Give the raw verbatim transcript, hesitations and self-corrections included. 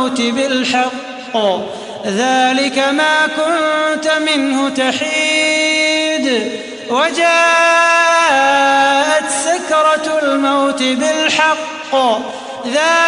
الموت بالحق ذلك ما كنت منه تحيد وجاءت سكرة الموت بالحق